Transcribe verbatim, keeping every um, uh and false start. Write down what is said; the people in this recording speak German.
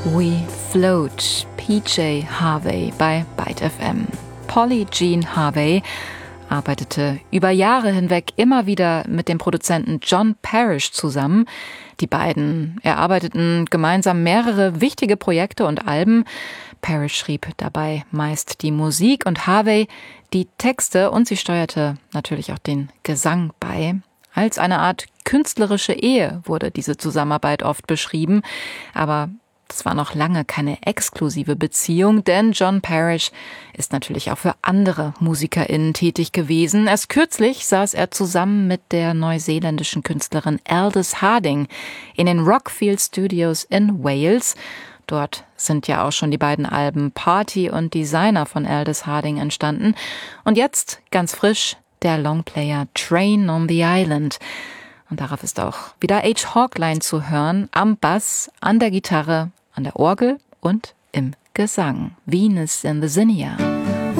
We Float, P J Harvey bei Byte F M. Polly Jean Harvey arbeitete über Jahre hinweg immer wieder mit dem Produzenten John Parrish zusammen. Die beiden erarbeiteten gemeinsam mehrere wichtige Projekte und Alben. Parrish schrieb dabei meist die Musik und Harvey die Texte, und sie steuerte natürlich auch den Gesang bei. Als eine Art künstlerische Ehe wurde diese Zusammenarbeit oft beschrieben, aber das war noch lange keine exklusive Beziehung, denn John Parrish ist natürlich auch für andere MusikerInnen tätig gewesen. Erst kürzlich saß er zusammen mit der neuseeländischen Künstlerin Aldous Harding in den Rockfield Studios in Wales. Dort sind ja auch schon die beiden Alben Party und Designer von Aldous Harding entstanden. Und jetzt, ganz frisch, der Longplayer Train on the Island. Und darauf ist auch wieder H. Hawkline zu hören, am Bass, an der Gitarre, an der Orgel und im Gesang. Venus in the Zinnia.